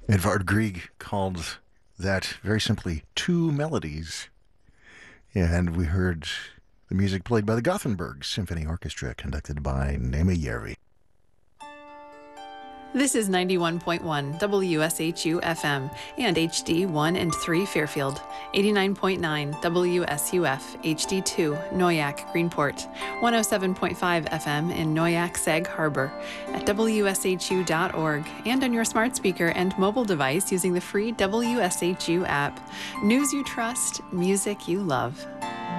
Edvard Grieg called that very simply two melodies. And we heard the music played by the Gothenburg Symphony Orchestra, conducted by Nema Järvi. This is 91.1 WSHU FM and HD 1 and 3 Fairfield, 89.9 WSUF HD2 Noyak Greenport, 107.5 FM in Noyak Sag Harbor, at WSHU.org, and on your smart speaker and mobile device using the free WSHU app. News you trust, music you love.